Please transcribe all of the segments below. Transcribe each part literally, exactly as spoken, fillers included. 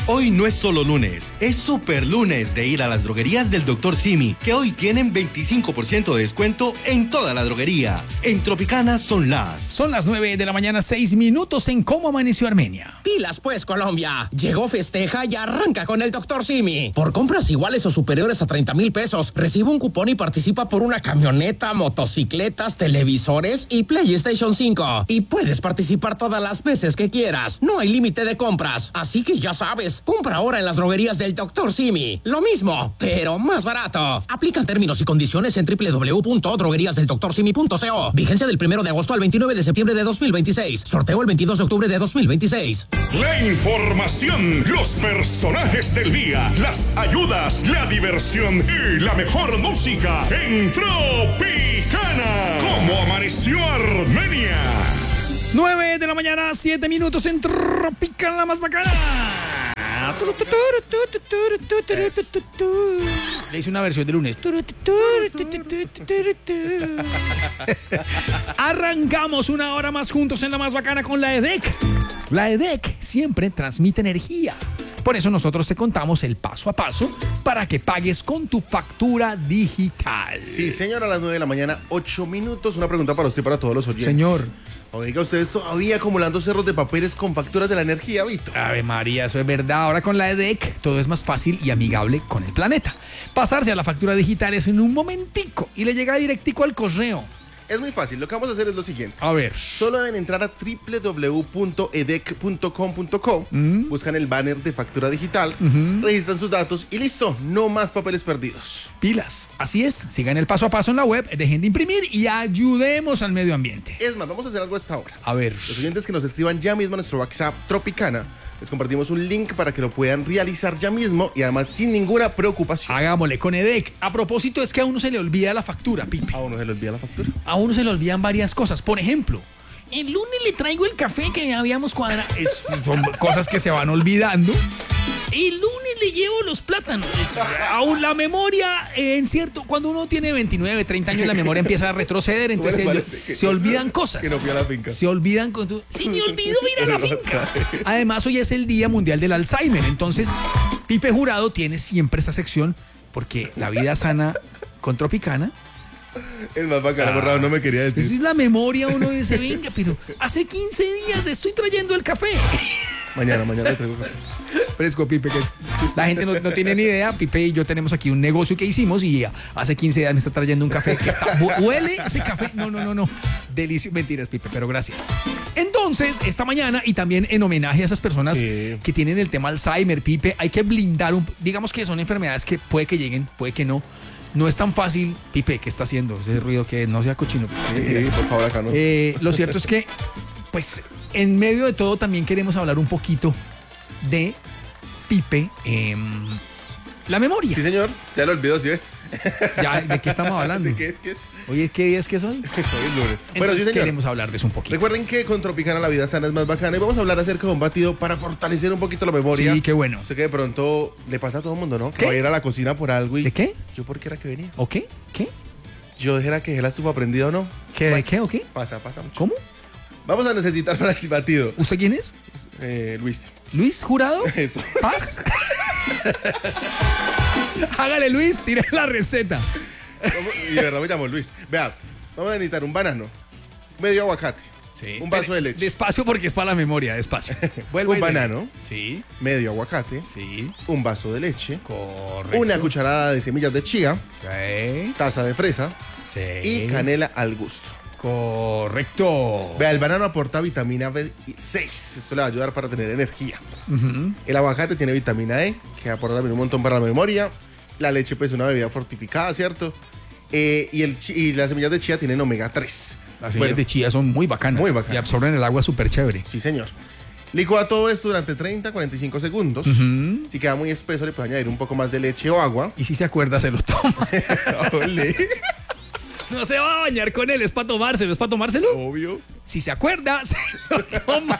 Hoy no es solo lunes, es super lunes de ir a las droguerías del doctor Simi, que hoy tienen veinticinco por ciento de descuento en toda la droguería. En Tropicana son las... Son las nueve de la mañana, seis minutos en Cómo Amaneció Armenia. Pilas pues, Colombia. Llegó, festeja y arranca con el doctor Simi. Por compras iguales o superiores a treinta mil pesos, recibe un cupón y participa por una camioneta, motocicletas, televisores y PlayStation cinco. Y puedes participar todas las veces que quieras. No hay límite de compras. Así que ya sabes, compra ahora en las droguerías del doctor Simi. Lo mismo, pero más barato. Aplican términos y condiciones en doble u doble u doble u punto droguerías del doctor simi punto co. Vigencia del primero de agosto al veintinueve de septiembre de dos mil veintiséis. Sorteo el veintidós de octubre de dos mil veintiséis. La información, los personajes del día, las ayudas, la diversión y la mejor música en Tropicana. ¿Cómo amaneció Armenia? nueve de la mañana, siete minutos en Tropicana, la más bacana. Le hice una versión de lunes. Arrancamos una hora más juntos en la más bacana con la E D E C. La E D E C siempre transmite energía. Por eso nosotros te contamos el paso a paso para que pagues con tu factura digital. Sí, señor, a las nueve de la mañana, ocho minutos. Una pregunta para usted y para todos los oyentes. Señor. Oiga, ¿ustedes todavía acumulando cerros de papeles con facturas de la energía, Vito? Ave María, eso es verdad. Ahora con la E D E C todo es más fácil y amigable con el planeta. Pasarse a la factura digital es en un momentico y le llega directico al correo. Es muy fácil, lo que vamos a hacer es lo siguiente. A ver. Solo deben entrar a doble u doble u doble u punto e d e c punto com punto co, mm. buscan el banner de factura digital, uh-huh. registran sus datos y listo, no más papeles perdidos. Pilas, así es, sigan el paso a paso en la web, dejen de imprimir y ayudemos al medio ambiente. Es más, vamos a hacer algo hasta ahora. A ver. Los oyentes que nos escriban ya mismo a nuestro WhatsApp Tropicana, les compartimos un link para que lo puedan realizar ya mismo y además sin ninguna preocupación. Hagámosle con E D E C. A propósito, es que a uno se le olvida la factura, Pipe. ¿A uno se le olvida la factura? A uno se le olvidan varias cosas. Por ejemplo, el lunes le traigo el café que habíamos cuadrado. Es, son cosas que se van olvidando. El lunes le llevo los plátanos. Aún la memoria, eh, en cierto, cuando uno tiene veintinueve, treinta años, la memoria empieza a retroceder, entonces bueno, se, se olvidan cosas. Que no fui a la finca. Se olvidan con tu... Sí, me olvidó ir a la finca. Además, hoy es el Día Mundial del Alzheimer, entonces Pipe Jurado tiene siempre esta sección porque la vida sana con Tropicana. El más bacano, ah, borrado, no me quería decir. Esa es la memoria, uno dice, venga, pero hace quince días le estoy trayendo el café. Mañana, mañana le traigo café. Fresco, Pipe, que la gente no, no tiene ni idea. Pipe y yo tenemos aquí un negocio que hicimos y hace quince días me está trayendo un café que está... ¿Huele ese café? No, no, no, no. Delicioso. Mentiras, Pipe, pero gracias. Entonces, esta mañana y también en homenaje a esas personas sí. que tienen el tema Alzheimer, Pipe, hay que blindar un... Digamos que son enfermedades que puede que lleguen, puede que no. No es tan fácil. Pipe, ¿qué está haciendo? Ese ruido que no sea cochino. Sí, sí, por favor, acá no. Eh, lo cierto es que, pues, en medio de todo también queremos hablar un poquito de Pipe, eh, la memoria. Sí, señor, ya lo olvidó, ¿sí ve? Ya, ¿de qué estamos hablando? ¿De qué es que es? Oye, ¿qué día es que son? Hoy es lunes. Bueno, sí, señor. Queremos hablar de eso un poquito. Recuerden que con Tropicana la vida sana es más bacana y vamos a hablar acerca de un batido para fortalecer un poquito la memoria. Sí, qué bueno. Sé que de pronto le pasa a todo el mundo, ¿no? ¿Qué? Que va a ir a la cocina por algo y... ¿De qué? ¿Yo por qué era que venía? ¿O qué? ¿Qué? Yo dijera que dejé la estufa prendida o no. ¿Qué? ¿De qué o qué? Pasa, pasa mucho. ¿Cómo? Vamos a necesitar para el batido. ¿Usted quién es? Eh, Luis. ¿Luis Jurado? Eso. ¿Paz? Hágale, Luis, tire la receta. Y de verdad me llamo Luis. Vea, vamos a necesitar un banano, medio aguacate, sí. un vaso de leche. Despacio porque es para la memoria, despacio. Un banano, sí. medio aguacate, sí. un vaso de leche, correcto. Una cucharada de semillas de chía, sí. taza de fresa sí. y canela al gusto. Correcto. Vea, el banano aporta vitamina B seis. Esto le va a ayudar para tener energía. Uh-huh. El aguacate tiene vitamina E, que aporta también un montón para la memoria. La leche, pues, es una bebida fortificada, ¿cierto? Eh, y, el, y las semillas de chía tienen omega tres. Las semillas bueno, de chía son muy bacanas. Muy bacanas. Y absorben el agua súper chévere. Sí, señor. Licúa todo esto durante treinta a cuarenta y cinco segundos. Uh-huh. Si queda muy espeso, le puede añadir un poco más de leche o agua. Y si se acuerda, se lo toma. Ole. No se va a bañar con él, es para tomárselo, es para tomárselo. Obvio. Si se acuerda, se lo toma.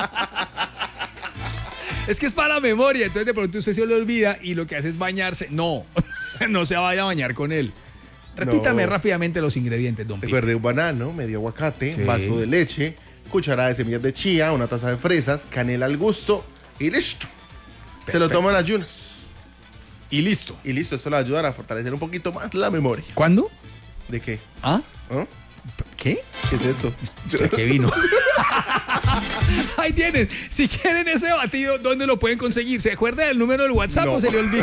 Es que es para la memoria, entonces de pronto usted se le olvida y lo que hace es bañarse. No, no se vaya a bañar con él. Repítame no. rápidamente los ingredientes, don Pipe. Recuerde un banano, medio aguacate, sí. vaso de leche, cucharada de semillas de chía, una taza de fresas, canela al gusto y listo. Se lo toman ayunas. Y listo. Y listo, esto le va a ayudar a fortalecer un poquito más la memoria. ¿Cuándo? ¿De qué? ¿Ah? ¿Ah? ¿Qué? ¿Qué es esto? ¿Usted qué vino? Ahí tienen. Si quieren ese batido, ¿dónde lo pueden conseguir? ¿Se acuerda del número del WhatsApp No. o se le olvidó?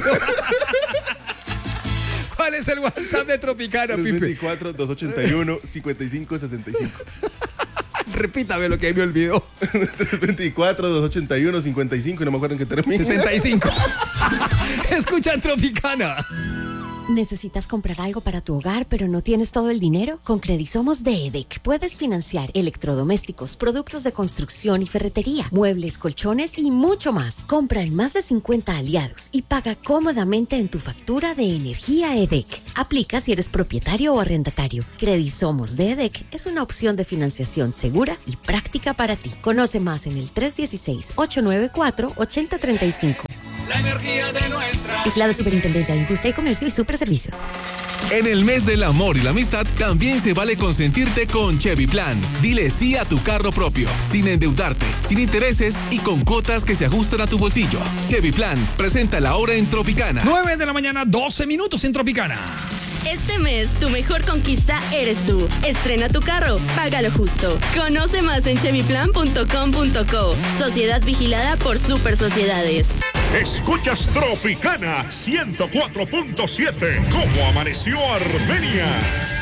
¿Cuál es el WhatsApp de Tropicana, tres Pipe? veinticuatro, doscientos ochenta y uno, cincuenta y cinco, sesenta y cinco. Repítame lo que me olvidó. tres veinticuatro, doscientos ochenta y uno, cincuenta y cinco, y no me acuerdo en qué termina. sesenta y cinco. Escuchan Tropicana. ¿Necesitas comprar algo para tu hogar pero no tienes todo el dinero? Con Credisomos de EDEC puedes financiar electrodomésticos, productos de construcción y ferretería, muebles, colchones y mucho más. Compra en más de cincuenta aliados y paga cómodamente en tu factura de energía EDEC. Aplica si eres propietario o arrendatario. Credisomos de EDEC es una opción de financiación segura y práctica para ti. Conoce más en el tres uno seis, ocho nueve cuatro, ocho cero tres cinco. La energía de nuestra. Vigilado Superintendencia de Industria y Comercio y Superservicios. En el mes del amor y la amistad, también se vale consentirte con Chevy Plan. Dile sí a tu carro propio, sin endeudarte, sin intereses y con cuotas que se ajustan a tu bolsillo. Chevy Plan, presenta la hora en Tropicana. nueve de la mañana, doce minutos en Tropicana. Este mes, tu mejor conquista eres tú. Estrena tu carro, págalo justo. Conoce más en chevy plan punto com punto co. Sociedad vigilada por Super Sociedades. Escuchas Tropicana ciento cuatro punto siete. ¿Cómo amaneció Armenia?